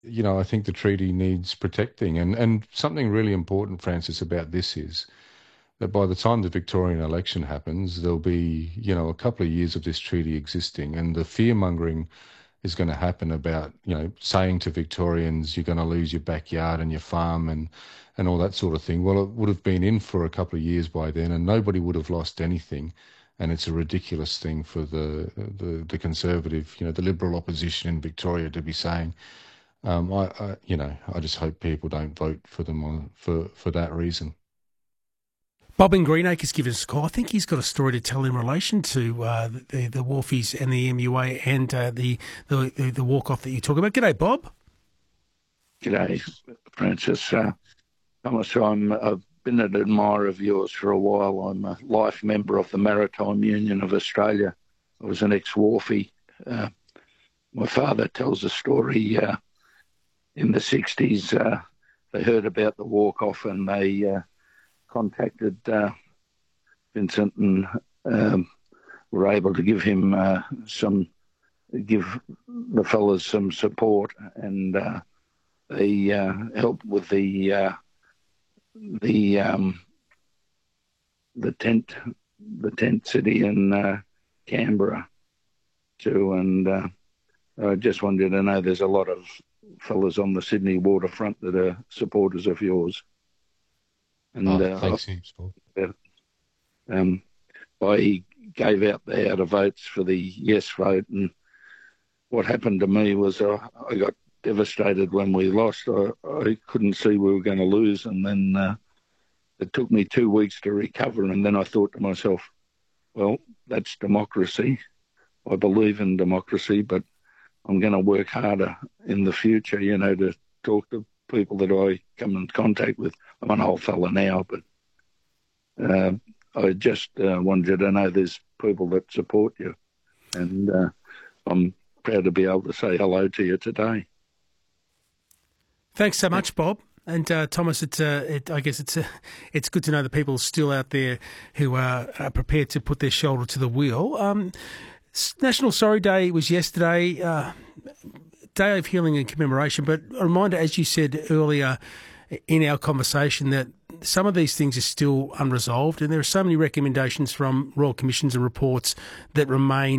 I think the treaty needs protecting. And something really important, Francis, about this is that by the time the Victorian election happens, there'll be, a couple of years of this treaty existing, and the fear mongering is going to happen about, saying to Victorians, you're going to lose your backyard and your farm and all that sort of thing. Well, it would have been in for a couple of years by then, and nobody would have lost anything. And it's a ridiculous thing for the Conservative, the Liberal opposition in Victoria to be saying. I just hope people don't vote for them for that reason. Bob in Greenacres given us a call. I think he's got a story to tell in relation to the Wharfies and the MUA and the walk-off that you talk about. G'day, Bob. G'day, Francis. Thomas, I've been an admirer of yours for a while. I'm a life member of the Maritime Union of Australia. I was an ex-Wharfie. My father tells a story in the 60s. They heard about the walk-off and they contacted Vincent and were able to give him give the fellas some support, and they helped with the tent city in Canberra too. And I just wanted to know there's a lot of fellas on the Sydney waterfront that are supporters of yours. And thanks heaps, Paul. I gave out the votes for the yes vote, and what happened to me was I got devastated when we lost. I couldn't see we were going to lose, and then it took me 2 weeks to recover, and then I thought to myself, well, that's democracy. I believe in democracy, but I'm going to work harder in the future, to talk to people that I come in contact with. I'm an old fella now, but I just wanted you to know there's people that support you, and I'm proud to be able to say hello to you today. Thanks so much, Bob. And Thomas, I guess it's good to know that people are still out there who are prepared to put their shoulder to the wheel. National Sorry Day was yesterday, Day of Healing and Commemoration, but a reminder, as you said earlier in our conversation, that some of these things are still unresolved, and there are so many recommendations from Royal Commissions and reports that remain